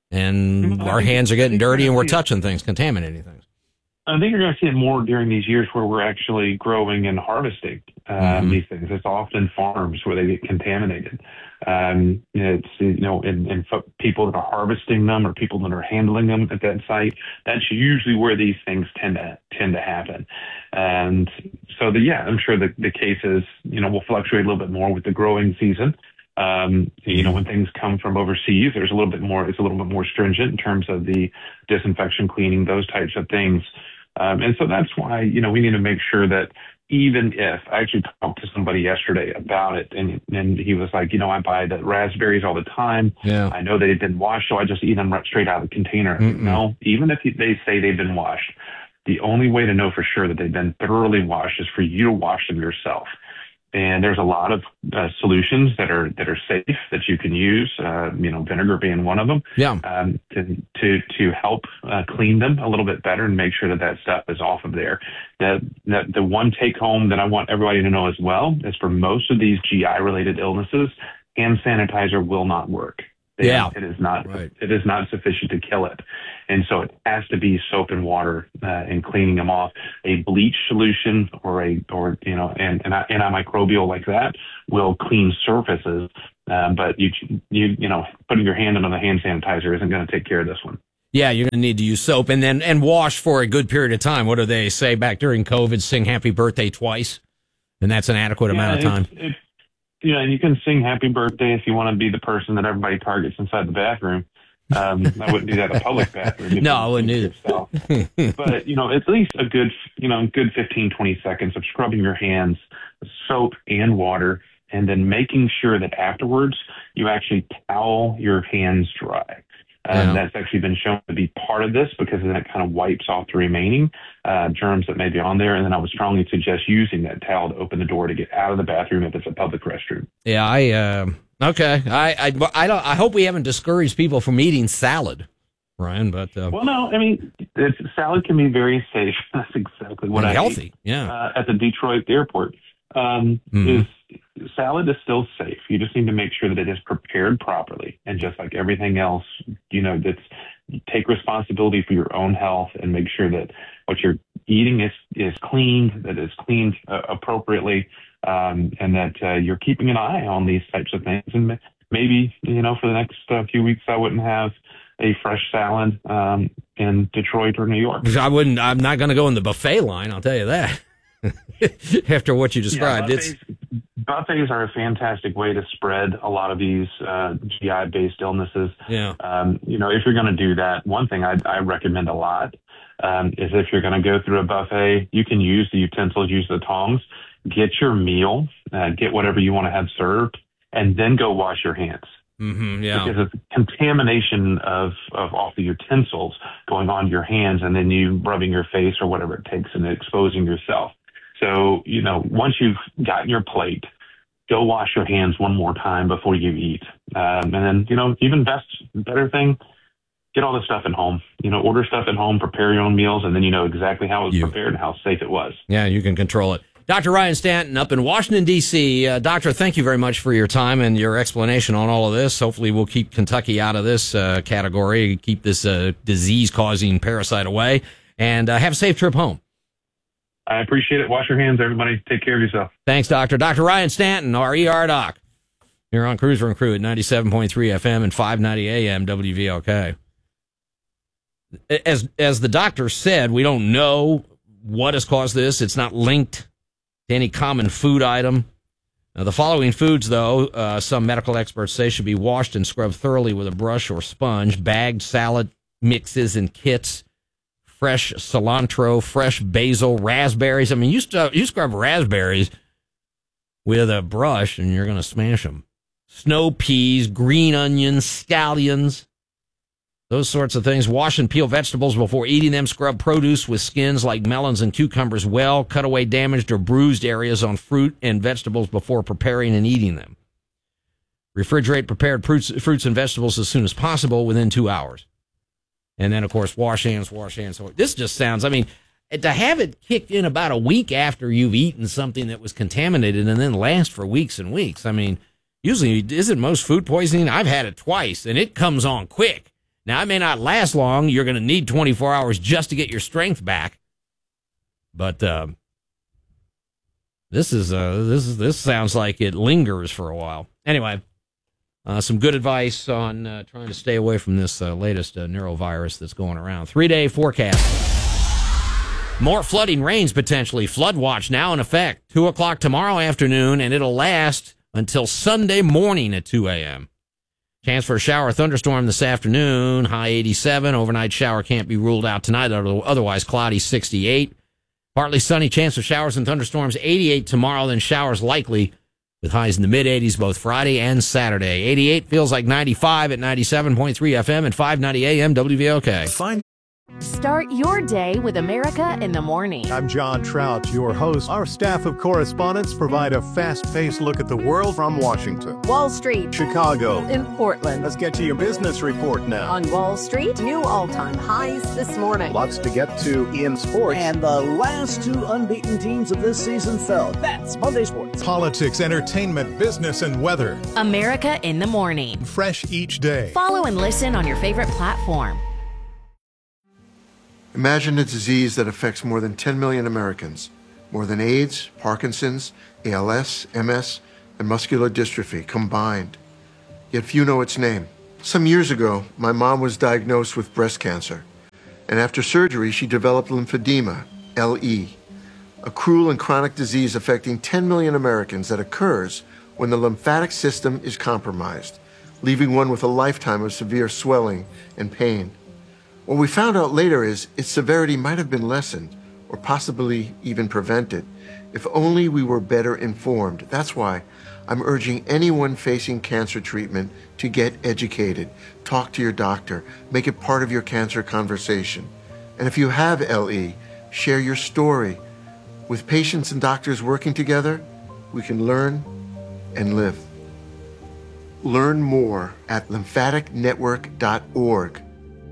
and our hands are getting dirty and we're touching things, contaminating things? I think you're going to see it more during these years where we're actually growing and harvesting um, mm-hmm. these things. It's often farms where they get contaminated. Um, it's, you know, and, and people that are harvesting them or people that are handling them at that site, that's usually where these things tend to tend to happen. And so, the, yeah, I'm sure the, the cases, you know, will fluctuate a little bit more with the growing season. Um, you know, when things come from overseas, there's a little bit more, it's a little bit more stringent in terms of the disinfection, cleaning, those types of things. Um, and so that's why, you know, we need to make sure that even if I actually talked to somebody yesterday about it, and and he was like, you know, I buy the raspberries all the time. Yeah. I know they've been washed, so I just eat them right straight out of the container. Mm-mm. No, even if they say they've been washed, the only way to know for sure that they've been thoroughly washed is for you to wash them yourself. And there's a lot of uh, solutions that are that are safe that you can use. Uh, you know, vinegar being one of them. Yeah. Um, to to to help uh, clean them a little bit better and make sure that that stuff is off of there. The the, the one take home that I want everybody to know as well is for most of these G I related illnesses, hand sanitizer will not work. Yeah. It is not right. it is not sufficient to kill it. And so it has to be soap and water uh, and cleaning them off. A bleach solution or a or you know an, an antimicrobial like that will clean surfaces, uh, but you you you know putting your hand on the hand sanitizer isn't going to take care of this one. Yeah, you're going to need to use soap and then and wash for a good period of time. What do they say back during COVID? Sing happy birthday twice, and that's an adequate yeah, amount of time. It's, it's, you know, you can sing happy birthday if you want to be the person that everybody targets inside the bathroom. Um, I wouldn't do that in a public bathroom. No, I wouldn't either. But, you know, at least a good, you know, good fifteen, twenty seconds of scrubbing your hands, soap and water, and then making sure that afterwards you actually towel your hands dry. Um, Yeah. That's actually been shown to be part of this because then it kind of wipes off the remaining uh, germs that may be on there. And then I would strongly suggest using that towel to open the door to get out of the bathroom if it's a public restroom. Yeah, I uh, okay. I I I, don't, I hope we haven't discouraged people from eating salad, Ryan. But uh, Well, no, I mean, it's, salad can be very safe. That's exactly what and I healthy. ate, Yeah. uh, at the Detroit airport. Um, Mhm. is salad is still safe. You just need to make sure that it is prepared properly. And just like everything else, you know, that's take responsibility for your own health and make sure that what you're eating is, is cleaned, that it's cleaned uh, appropriately, um, and that uh, you're keeping an eye on these types of things. And maybe, you know, for the next uh, few weeks, I wouldn't have a fresh salad um, in Detroit or New York. I wouldn't. I'm not going to go in the buffet line. I'll tell you that. After what you described, yeah, it's buffets, buffets are a fantastic way to spread a lot of these uh, G I-based illnesses. Yeah. Um, you know, if you're going to do that, one thing I, I recommend a lot um, is if you're going to go through a buffet, you can use the utensils, use the tongs, get your meal, uh, get whatever you want to have served, and then go wash your hands. Mm-hmm, yeah. Because it's contamination of, of all the utensils going onto your hands and then you rubbing your face or whatever it takes and exposing yourself. So, you know, once you've gotten your plate, go wash your hands one more time before you eat. Um, and then, you know, even best, better thing, get all this stuff at home. You know, order stuff at home, prepare your own meals, and then you know exactly how it was You. prepared and how safe it was. Yeah, you can control it. Doctor Ryan Stanton up in Washington, D C Uh, doctor, thank you very much for your time and your explanation on all of this. Hopefully we'll keep Kentucky out of this uh, category, keep this uh, disease-causing parasite away, and uh, have a safe trip home. I appreciate it. Wash your hands, everybody. Take care of yourself. Thanks, Doctor. Doctor Ryan Stanton, our E R doc, here on Cruiser and Crew at ninety-seven point three F M and five ninety A M W V L K. As, as the doctor said, we don't know what has caused this. It's not linked to any common food item. Now, the following foods, though, uh, some medical experts say should be washed and scrubbed thoroughly with a brush or sponge. Bagged salad mixes and kits, fresh cilantro, fresh basil, raspberries. I mean, you, stu- you scrub raspberries with a brush and you're going to smash them. Snow peas, green onions, scallions, those sorts of things. Wash and peel vegetables before eating them. Scrub produce with skins like melons and cucumbers well. Cut away damaged or bruised areas on fruit and vegetables before preparing and eating them. Refrigerate prepared fruits, fruits and vegetables as soon as possible within two hours. And then, of course, wash hands, wash hands. So this just sounds, I mean, to have it kicked in about a week after you've eaten something that was contaminated and then last for weeks and weeks. I mean, usually, isn't most food poisoning? I've had it twice, and it comes on quick. Now, it may not last long. You're going to need twenty-four hours just to get your strength back. But uh, this is uh, this is this sounds like it lingers for a while. Anyway, uh, some good advice on uh, trying to stay away from this uh, latest uh, neurovirus that's going around. Three-day forecast. More flooding rains potentially. Flood watch now in effect. Two o'clock tomorrow afternoon, and it'll last until Sunday morning at two a.m. Chance for a shower or thunderstorm this afternoon, high eighty-seven. Overnight shower can't be ruled out tonight, otherwise cloudy, sixty-eight. Partly sunny, chance of showers and thunderstorms, eighty-eight tomorrow, then showers likely with highs in the mid-eighties both Friday and Saturday. eighty-eight feels like ninety-five at ninety-seven point three F M and five ninety A M W V L K. Find Start your day with America in the Morning. I'm John Trout, your host. Our staff of correspondents provide a fast-paced look at the world from Washington, Wall Street, Chicago, in Portland. Let's get to your business report now. On Wall Street, new all-time highs this morning. Lots to get to in sports. And the last two unbeaten teams of this season fell. That's Monday Sports. Politics, entertainment, business, and weather. America in the Morning. Fresh each day. Follow and listen on your favorite platform. Imagine a disease that affects more than ten million Americans, more than AIDS, Parkinson's, A L S, M S, and muscular dystrophy combined. Yet few know its name. Some years ago, my mom was diagnosed with breast cancer, and after surgery, she developed lymphedema, L E, a cruel and chronic disease affecting ten million Americans that occurs when the lymphatic system is compromised, leaving one with a lifetime of severe swelling and pain. What we found out later is its severity might have been lessened or possibly even prevented if only we were better informed. That's why I'm urging anyone facing cancer treatment to get educated. Talk to your doctor. Make it part of your cancer conversation. And if you have L E, share your story. With patients and doctors working together, we can learn and live. Learn more at lymphatic network dot org.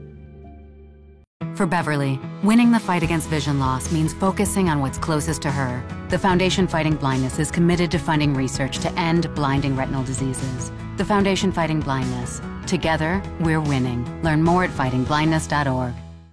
For Beverly, winning the fight against vision loss means focusing on what's closest to her. The Foundation Fighting Blindness is committed to funding research to end blinding retinal diseases. The Foundation Fighting Blindness. Together, we're winning. Learn more at fighting blindness dot org.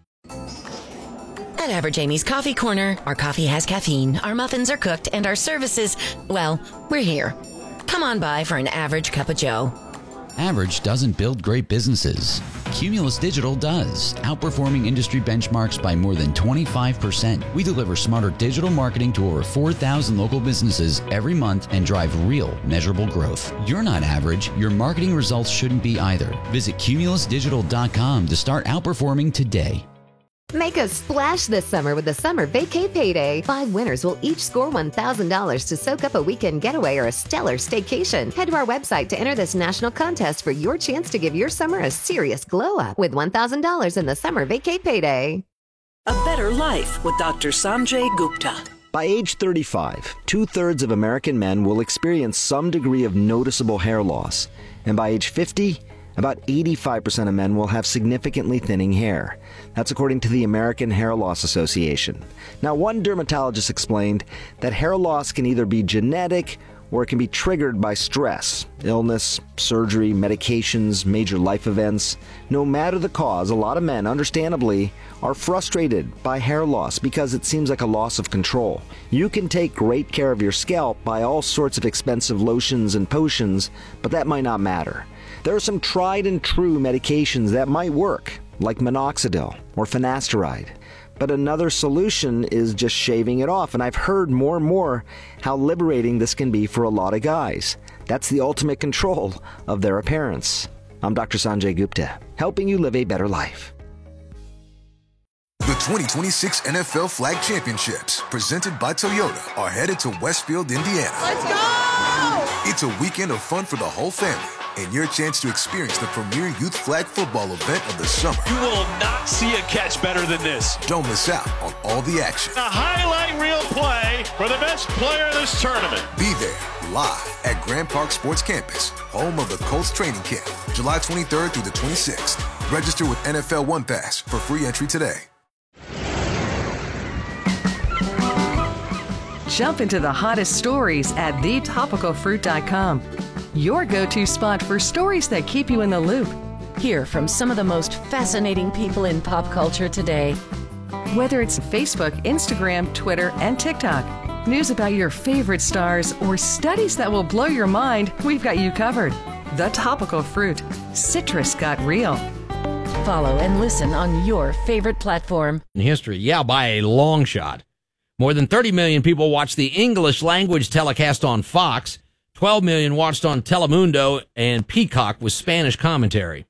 At Average Amy's Coffee Corner, our coffee has caffeine, our muffins are cooked, and our services, well, we're here. Come on by for an average cup of joe. Average doesn't build great businesses. Cumulus Digital does, outperforming industry benchmarks by more than twenty-five percent. We deliver smarter digital marketing to over four thousand local businesses every month and drive real, measurable growth. You're not average. Your marketing results shouldn't be either. Visit cumulus digital dot com to start outperforming today. Make a splash this summer with the Summer Vacay Payday. Five winners will each score one thousand dollars to soak up a weekend getaway or a stellar staycation. Head to our website to enter this national contest for your chance to give your summer a serious glow up with one thousand dollars in the Summer Vacay Payday. A Better Life with Doctor Sanjay Gupta. By age thirty-five, two-thirds of American men will experience some degree of noticeable hair loss. And by age fifty, about eighty-five percent of men will have significantly thinning hair. That's according to the American Hair Loss Association. Now, one dermatologist explained that hair loss can either be genetic or it can be triggered by stress, illness, surgery, medications, major life events. No matter the cause, a lot of men, understandably, are frustrated by hair loss because it seems like a loss of control. You can take great care of your scalp by all sorts of expensive lotions and potions, but that might not matter. There are some tried and true medications that might work, like minoxidil or finasteride. But another solution is just shaving it off, and I've heard more and more how liberating this can be for a lot of guys. That's the ultimate control of their appearance. I'm Doctor Sanjay Gupta, helping you live a better life. The twenty twenty-six N F L Flag Championships, presented by Toyota, are headed to Westfield, Indiana. Let's go! It's a weekend of fun for the whole family, and your chance to experience the premier youth flag football event of the summer. You will not see a catch better than this. Don't miss out on all the action. A highlight reel play for the best player in this tournament. Be there, live at Grand Park Sports Campus, home of the Colts training camp, July twenty-third through the twenty-sixth. Register with N F L One Pass for free entry today. Jump into the hottest stories at the topical fruit dot com. Your go-to spot for stories that keep you in the loop. Hear from some of the most fascinating people in pop culture today. Whether it's Facebook, Instagram, Twitter, and TikTok, news about your favorite stars, or studies that will blow your mind, we've got you covered. The Topical Fruit. Citrus got real. Follow and listen on your favorite platform. In history, yeah, by a long shot. More than thirty million people watched the English language telecast on Fox. twelve million watched on Telemundo and Peacock with Spanish commentary.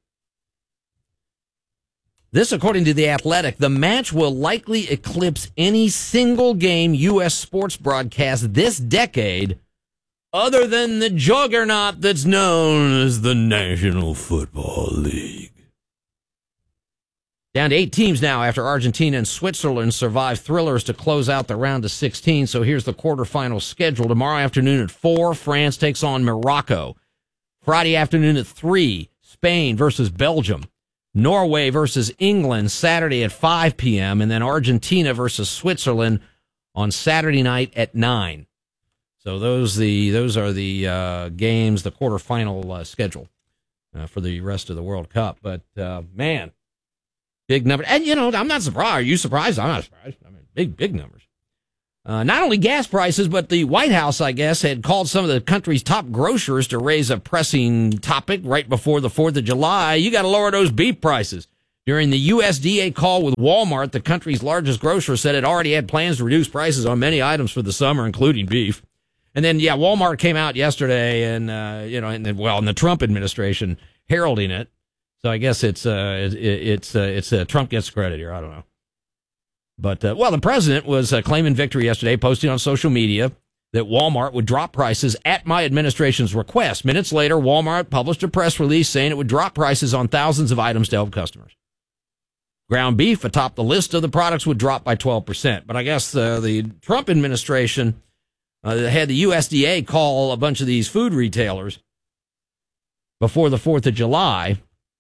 This, according to The Athletic, the match will likely eclipse any single game U S sports broadcast this decade other than the juggernaut that's known as the National Football League. Down to eight teams now after Argentina and Switzerland survived thrillers to close out the round of sixteen. So here's the quarterfinal schedule. Tomorrow afternoon at four, France takes on Morocco. Friday afternoon at three, Spain versus Belgium. Norway versus England Saturday at five p.m. And then Argentina versus Switzerland on Saturday night at nine. So those the those are the uh, games, the quarterfinal uh, schedule uh, for the rest of the World Cup. But, uh, man. Big number. And, you know, I'm not surprised. Are you surprised? I'm not surprised. I mean, big, big numbers. Uh, not only gas prices, but the White House, I guess, had called some of the country's top grocers to raise a pressing topic right before the fourth of July. You got to lower those beef prices. During the U S D A call with Walmart, the country's largest grocer said it already had plans to reduce prices on many items for the summer, including beef. And then, yeah, Walmart came out yesterday and, uh, you know, and then, well, in the Trump administration heralding it. So I guess it's uh it, it's uh, it's uh, Trump gets credit here. I don't know, but uh, well, the president was uh, claiming victory yesterday, posting on social media that Walmart would drop prices at my administration's request. Minutes later, Walmart published a press release saying it would drop prices on thousands of items to help customers. Ground beef atop the list of the products would drop by twelve percent. But I guess uh, the Trump administration uh, had the U S D A call a bunch of these food retailers before the fourth of July.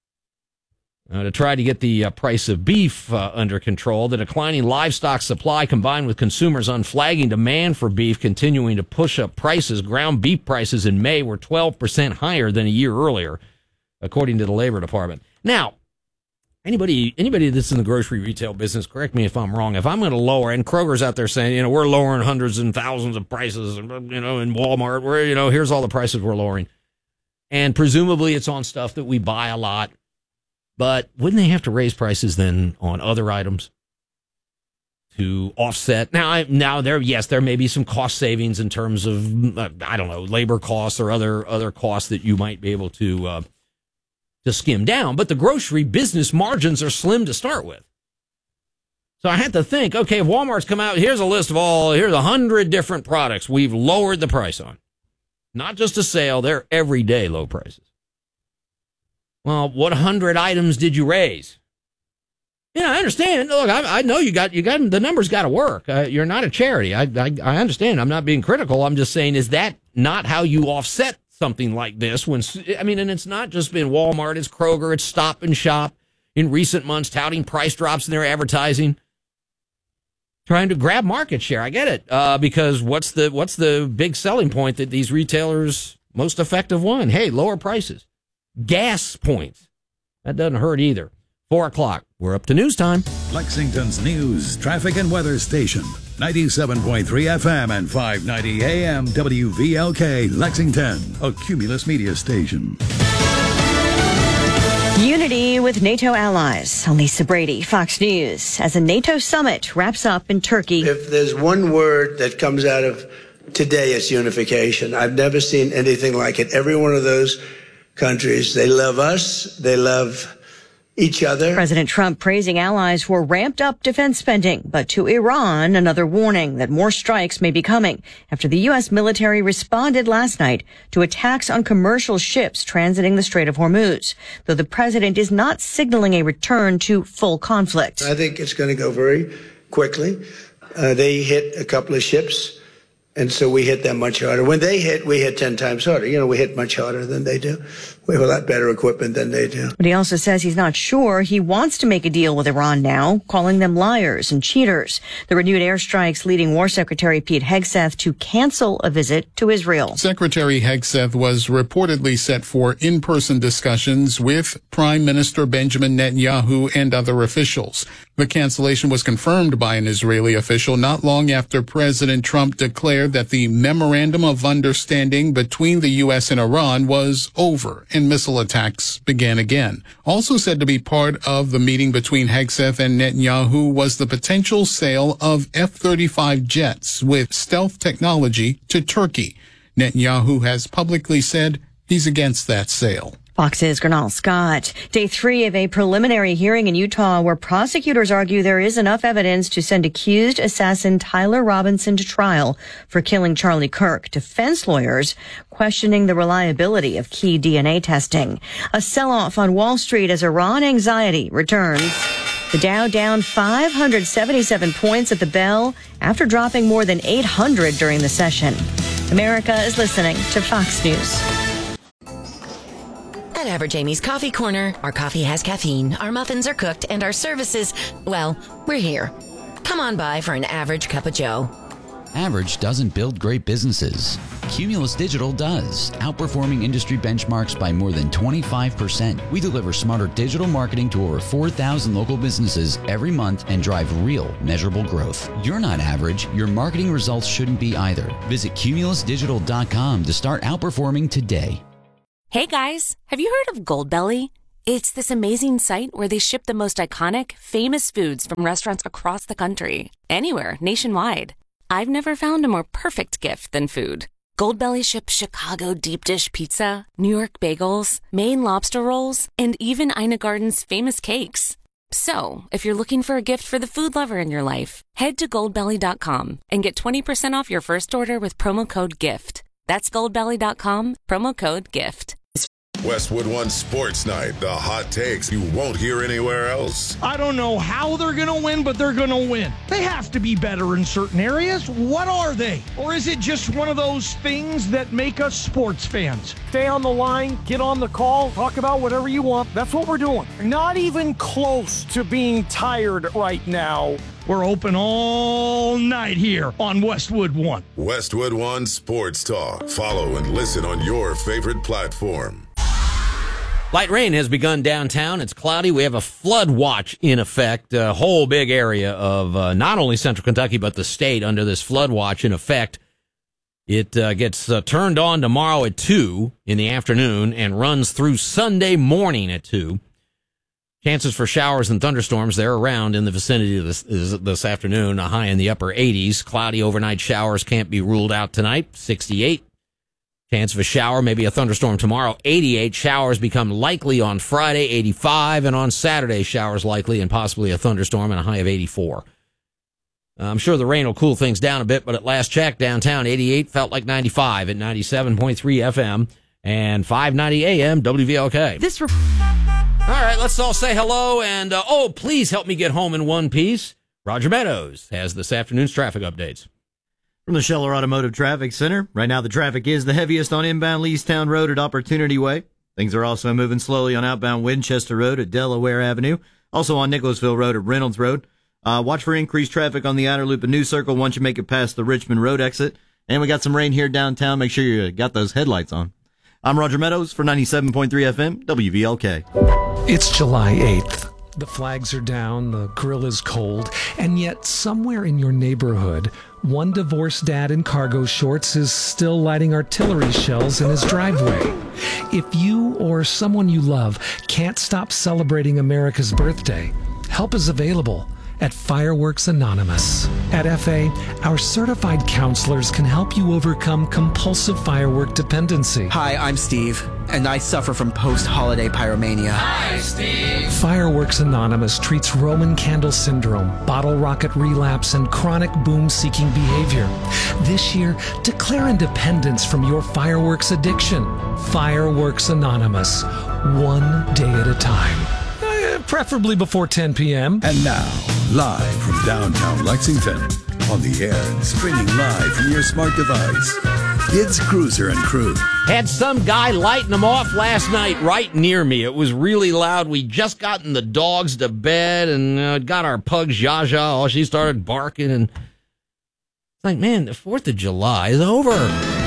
Uh, to try to get the uh, price of beef uh, under control. The declining livestock supply combined with consumers' unflagging demand for beef continuing to push up prices. Ground beef prices in May were twelve percent higher than a year earlier, according to the Labor Department. Now, anybody anybody that's in the grocery retail business, correct me if I'm wrong, if I'm going to lower, and Kroger's out there saying, you know, we're lowering hundreds and thousands of prices, you know, in Walmart, we're, you know, here's all the prices we're lowering. And presumably it's on stuff that we buy a lot. But wouldn't they have to raise prices then on other items to offset? Now, I, now there, yes, there may be some cost savings in terms of, uh, I don't know, labor costs or other other costs that you might be able to uh, to skim down. But the grocery business margins are slim to start with. So I had to think, okay, if Walmart's come out, here's a list of all, here's a hundred different products we've lowered the price on. Not just a sale, they're everyday low prices. Well, what hundred items did you raise? Yeah, I understand. Look, I, I know you got you got the numbers got to work. Uh, you're not a charity. I, I I understand. I'm not being critical. I'm just saying, is that not how you offset something like this? When I mean, and it's not just been Walmart. It's Kroger. It's Stop and Shop. In recent months, touting price drops in their advertising, trying to grab market share. I get it, uh, because what's the what's the big selling point that these retailers most effective one? Hey, lower prices. Gas points. That doesn't hurt either. Four o'clock. We're up to news time. Lexington's news, traffic, and weather station. ninety-seven point three F M and five ninety A M W V L K Lexington, a Cumulus media station. Unity with NATO allies. Lisa Brady, Fox News. As a NATO summit wraps up in Turkey. If there's one word that comes out of today, it's unification. I've never seen anything like it. Every one of those countries, they love us, they love each other. President Trump praising allies for ramped up defense spending, but to Iran, another warning that more strikes may be coming after the U S military responded last night to attacks on commercial ships transiting the Strait of Hormuz, though the president is not signaling a return to full conflict. I think it's going to go very quickly. Uh, they hit a couple of ships, and so we hit them much harder. When they hit, we hit ten times harder. You know, we hit much harder than they do. We have a lot better equipment than they do. But he also says he's not sure he wants to make a deal with Iran now, calling them liars and cheaters. The renewed airstrikes leading War Secretary Pete Hegseth to cancel a visit to Israel. Secretary Hegseth was reportedly set for in-person discussions with Prime Minister Benjamin Netanyahu and other officials. The cancellation was confirmed by an Israeli official not long after President Trump declared that the memorandum of understanding between the U S and Iran was over and missile attacks began again. Also said to be part of the meeting between Hegseth and Netanyahu was the potential sale of F thirty-five jets with stealth technology to Turkey. Netanyahu has publicly said he's against that sale. Fox's Gernal Scott. Day three of a preliminary hearing in Utah where prosecutors argue there is enough evidence to send accused assassin Tyler Robinson to trial for killing Charlie Kirk. Defense lawyers questioning the reliability of key D N A testing. A sell-off on Wall Street as Iran anxiety returns. The Dow down five hundred seventy-seven points at the bell after dropping more than eight hundred during the session. America is listening to Fox News. At Average Amy's Coffee Corner, our coffee has caffeine, our muffins are cooked, and our services, well, we're here. Come on by for an average cup of joe. Average doesn't build great businesses. Cumulus Digital does, outperforming industry benchmarks by more than twenty-five percent. We deliver smarter digital marketing to over four thousand local businesses every month and drive real, measurable growth. You're not average. Your marketing results shouldn't be either. Visit cumulus digital dot com to start outperforming today. Hey guys, have you heard of Goldbelly? It's this amazing site where they ship the most iconic, famous foods from restaurants across the country, anywhere, nationwide. I've never found a more perfect gift than food. Goldbelly ships Chicago deep dish pizza, New York bagels, Maine lobster rolls, and even Ina Garden's famous cakes. So, if you're looking for a gift for the food lover in your life, head to goldbelly dot com and get twenty percent off your first order with promo code GIFT. That's goldbelly dot com, promo code GIFT. Westwood One Sports Night, the hot takes you won't hear anywhere else. I don't know how they're going to win, but they're going to win. They have to be better in certain areas. What are they? Or is it just one of those things that make us sports fans? Stay on the line, get on the call, talk about whatever you want. That's what we're doing. Not even close to being tired right now. We're open all night here on Westwood One. Westwood One Sports Talk. Follow and listen on your favorite platform. Light rain has begun downtown. It's cloudy. We have a flood watch in effect. A whole big area of uh, not only central Kentucky, but the state under this flood watch in effect. It uh, gets uh, turned on tomorrow at two in the afternoon and runs through Sunday morning at two. Chances for showers and thunderstorms, they're around in the vicinity of this, this afternoon, a high in the upper eighties. Cloudy overnight showers can't be ruled out tonight, sixty-eight. Chance of a shower, maybe a thunderstorm tomorrow, eighty-eight. Showers become likely on Friday, eighty-five. And on Saturday, showers likely and possibly a thunderstorm and a high of eighty-four. I'm sure the rain will cool things down a bit, but at last check, downtown, eighty-eight felt like ninety-five at ninety-seven point three F M and five ninety A M W V L K. This re- all right, let's all say hello, and uh, oh, please help me get home in one piece. Roger Meadows has this afternoon's traffic updates. From the Scheller Automotive Traffic Center, right now the traffic is the heaviest on inbound Leestown Road at Opportunity Way. Things are also moving slowly on outbound Winchester Road at Delaware Avenue, also on Nicholasville Road at Reynolds Road. Uh, watch for increased traffic on the outer loop of New Circle once you make it past the Richmond Road exit. And we got some rain here downtown. Make sure you got those headlights on. I'm Roger Meadows for ninety-seven point three F M, W V L K. It's July eighth. The flags are down, the grill is cold, and yet somewhere in your neighborhood, one divorced dad in cargo shorts is still lighting artillery shells in his driveway. If you or someone you love can't stop celebrating America's birthday, help is available at Fireworks Anonymous. At F A, our certified counselors can help you overcome compulsive firework dependency. Hi, I'm Steve, and I suffer from post-holiday pyromania. Hi, Steve! Fireworks Anonymous treats Roman candle syndrome, bottle rocket relapse, and chronic boom-seeking behavior. This year, declare independence from your fireworks addiction. Fireworks Anonymous, one day at a time. Preferably before ten p.m. And now, live from downtown Lexington, on the air and streaming live from your smart device, it's Cruiser and Crew. Had some guy lighting them off last night right near me. It was really loud. We just gotten the dogs to bed and uh, got our pug Zsa Zsa. Oh, she started barking. And it's like, man, the fourth of July is over.